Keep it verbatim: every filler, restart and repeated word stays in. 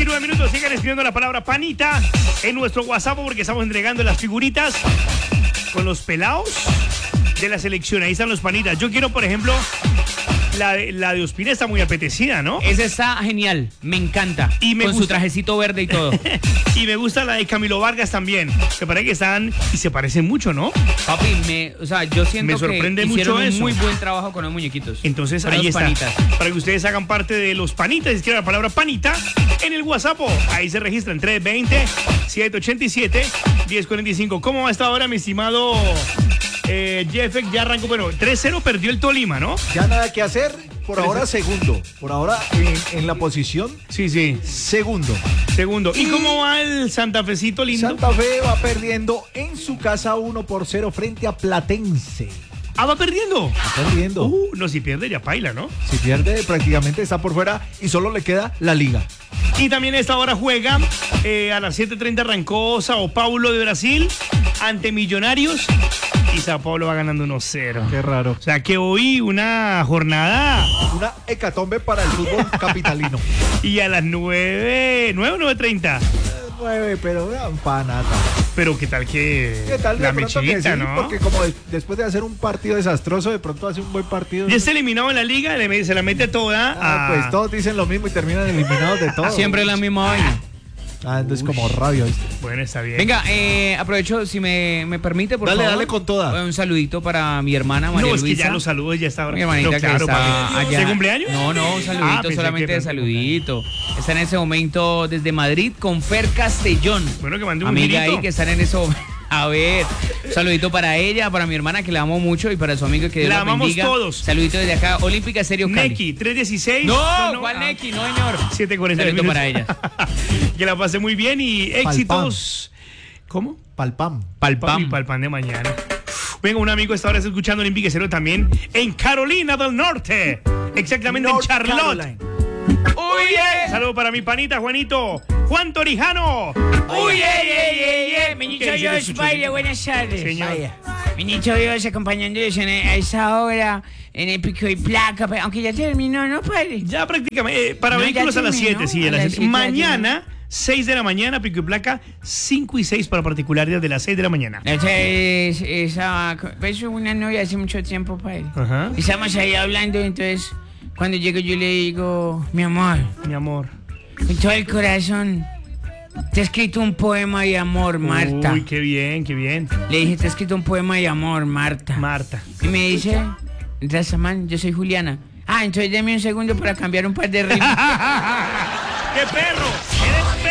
veintinueve minutos. Sigan escribiendo la palabra panita en nuestro WhatsApp porque estamos entregando las figuritas con los pelados de la selección. Ahí están los panitas. Yo quiero, por ejemplo, la de, la de Ospina está muy apetecida, ¿no? Esa está genial, me encanta. Y me con gusta... su trajecito verde y todo. Y me gusta la de Camilo Vargas también. Me parece que están y se parecen mucho, ¿no? Papi, me, o sea, yo siento me sorprende que mucho hicieron eso. un muy buen trabajo con los muñequitos. Entonces ahí está. Panitas. Para que ustedes hagan parte de los panitas, escriban la palabra panita en el WhatsApp. Ahí se registran tres veinte, siete ochenta y siete, diez cuarenta y cinco. ¿Cómo va esta hora, mi estimado eh, Jeff? Ya arrancó. Bueno, tres cero perdió el Tolima, ¿no? Ya nada que hacer. Por ahora segundo, por ahora en, en la posición. Sí, sí. Segundo. Segundo. ¿Y, ¿Y cómo va el Santa Fecito lindo? Santa Fe va perdiendo en su casa uno por cero frente a Platense. Ah, va perdiendo. Va perdiendo. Uh, no, si pierde ya paila, ¿no? Si pierde prácticamente está por fuera y solo le queda la liga. Y también a esta hora juega, eh, a las siete treinta arrancó Sao Paulo de Brasil ante Millonarios. Y Sao Paulo va ganando uno cero. Qué raro. O sea que hoy una jornada. Una hecatombe para el fútbol capitalino. Y a las nueve, nueve o nueve treinta. nueve, pero una empanata. Pero qué tal que ¿Qué tal la de pronto mechita, que sí, ¿no? Porque como de, después de hacer un partido desastroso, de pronto hace un buen partido. Ya está eliminado en la liga, le, se la mete toda. Ah, a... Pues todos dicen lo mismo y terminan eliminados de todo. Siempre la misma vaina. Ah, entonces como rabia, ¿viste? Bueno, está bien. Venga, eh, aprovecho, si me, me permite, por dale, favor. Dale, dale con toda. Un saludito para mi hermana María No, Luisa. es que ya los saludos ya está ahora. Mi hermanita no, claro, que está allá. ¿De cumpleaños? No, no, un saludito, ah, solamente de saludito. Está en ese momento desde Madrid con Fer Castellón. Bueno, que mande un amiga girito. ahí que están en eso. A ver, un saludito para ella, para mi hermana que la amo mucho y para su amigo que Dios la amamos bendiga. Todos. Saludito desde acá, Olímpica Estéreo Cali. Neki, tres dieciséis. No, no, no ¿cuál ah, Neki? No, señor. siete cuarenta Saludito para ella. Que la pase muy bien y éxitos. ¿Cómo? Palpam. Palpam. Y palpam de mañana. Venga, un amigo esta hora está escuchando Olímpica Estéreo también en Carolina del Norte. Exactamente North en Charlotte. Caroline. ¡Uy! Eh. Saludo para mi panita Juanito. Juan Torijano. ¡Uy, ey, ey, ey, ey! Ministro Dios, baile, buenas tardes. Señor. Vaya. Ministro Dios, acompañándoles en, a esa hora en el pico y placa, aunque ya terminó, ¿no, padre? Ya prácticamente. Eh, para no, vehículos a las siete, sí. A a las las siete. Mañana, seis de la mañana, pico y placa, cinco y seis para particulares de las seis de la mañana. Esa es, esa, es una novia hace mucho tiempo, padre. Ajá. Estamos ahí hablando, entonces, cuando llego yo le digo, mi amor. Mi amor. Con todo el corazón. Te he escrito un poema de amor, Marta. Uy, qué bien, qué bien. Le dije, te he escrito un poema de amor, Marta. Marta. Y me dice, Razaman, yo soy Juliana. Ah, entonces deme un segundo para cambiar un par de ritmos. ¡Qué perro!